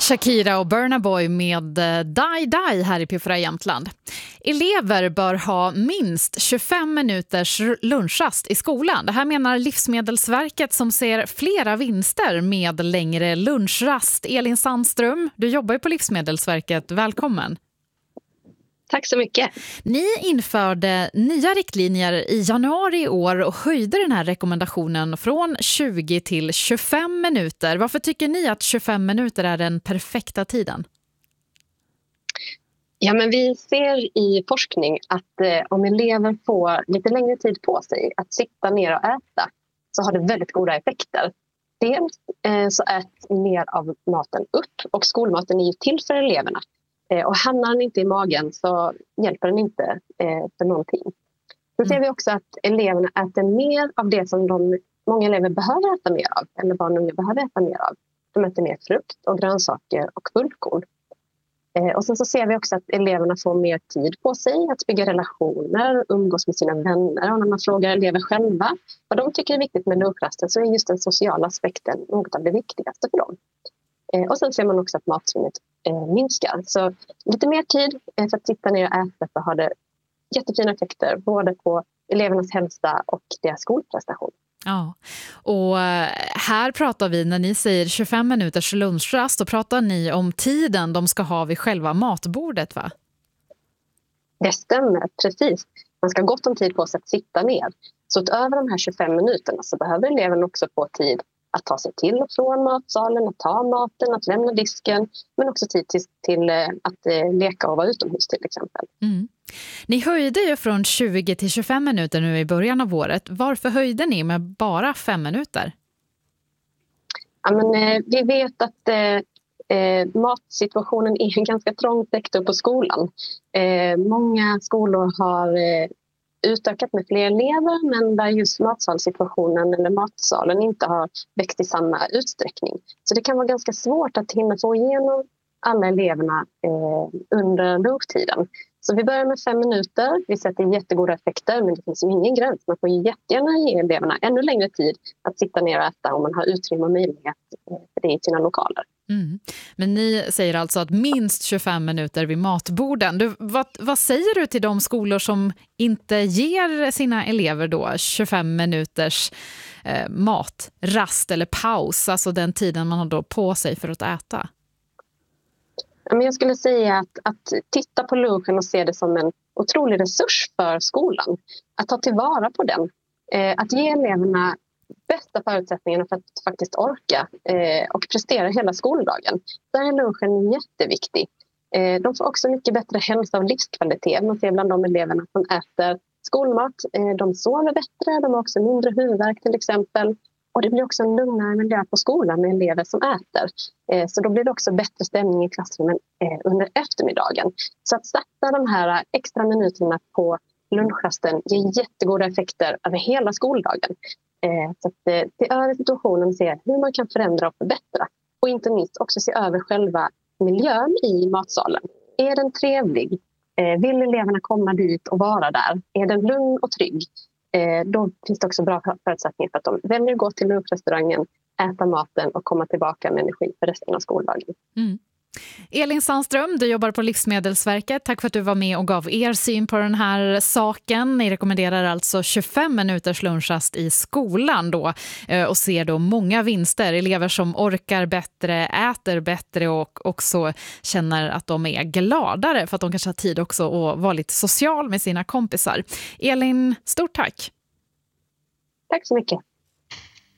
Shakira och Burna Boy med Die Die här i P4 Jämtland. Elever bör ha minst 25 minuters lunchrast i skolan. Det här menar Livsmedelsverket som ser flera vinster med längre lunchrast. Elin Sandström, du jobbar ju på Livsmedelsverket. Välkommen. Tack så mycket. Ni införde nya riktlinjer i januari i år och höjde den här rekommendationen från 20 till 25 minuter. Varför tycker ni att 25 minuter är den perfekta tiden? Ja, men vi ser i forskning att om elever får lite längre tid på sig att sitta ner och äta så har det väldigt goda effekter. Dels så äts mer av maten upp och skolmaten är ju till för eleverna. Och hamnar den inte i magen så hjälper den inte för någonting. Så ser vi också att eleverna äter mer av det som många elever behöver äta mer av. Eller barn och unga behöver äta mer av. De äter mer frukt och grönsaker och fullkorn. Och sen så ser vi också att eleverna får mer tid på sig att bygga relationer, umgås med sina vänner. Och när man frågar elever själva vad de tycker är viktigt med lunchrasten så är just den sociala aspekten något av det viktigaste för dem. Och sen ser man också att matsvinnet minskar. Så lite mer tid för att sitta ner och äta så har det jättefina effekter både på elevernas hälsa och deras skolprestation. Ja, och här pratar vi, när ni säger 25 minuters lunchrast, då pratar ni om tiden de ska ha vid själva matbordet, va? Det stämmer, precis. Man ska ha gott om tid på sig att sitta ner. Så utöver de här 25 minuterna så behöver eleven också få tid att ta sig till och från matsalen, att ta maten, att lämna disken, men också tid till att leka och vara utomhus till exempel. Mm. Ni höjde ju från 20 till 25 minuter nu i början av året. Varför höjde ni med bara 5 minuter? Ja, men, vi vet att matsituationen är en ganska trång sektor på skolan. Många skolor har utökat med fler elever men där just matsalsituationen eller matsalen inte har växt i samma utsträckning. Så det kan vara ganska svårt att hinna få igenom alla eleverna under lunchtiden. Så vi börjar med 5 minuter. Vi ser att det är jättegoda effekter men det finns ju ingen gräns. Man får jättegärna ge eleverna ännu längre tid att sitta ner och äta om man har utrymme och möjlighet för det i sina lokaler. Mm. Men ni säger alltså att minst 25 minuter vid matborden. Vad säger du till de skolor som inte ger sina elever då 25 minuters matrast eller paus, alltså den tiden man har då på sig för att äta? Men jag skulle säga att titta på lunchen och se det som en otrolig resurs för skolan. Att ta tillvara på den. Att ge eleverna bästa förutsättningarna för att faktiskt orka och prestera hela skoldagen. Där är lunchen jätteviktig. De får också mycket bättre hälsa och livskvalitet. Man ser bland de eleverna som äter skolmat. De sover bättre, de har också mindre huvudvärk till exempel. Och det blir också en lugnare miljö på skolan med elever som äter. Så då blir det också bättre stämning i klassrummen under eftermiddagen. Så att starta de här extra minuterna på lunchrasten ger jättegoda effekter över hela skoldagen. Så att se över situationen och se hur man kan förändra och förbättra. Och inte minst också se över själva miljön i matsalen. Är den trevlig? Vill eleverna komma dit och vara där? Är den lugn och trygg? Då finns det också bra förutsättningar för att de väljer att gå till lunchrestaurangen, äta maten och komma tillbaka med energi för resten av skoldagen. Mm. Elin Sandström, du jobbar på Livsmedelsverket. Tack för att du var med och gav er syn på den här saken. Ni rekommenderar alltså 25 minuters lunchrast i skolan då och ser då många vinster. Elever som orkar bättre, äter bättre och också känner att de är gladare för att de kanske har tid också att vara lite social med sina kompisar. Elin, stort tack! Tack så mycket!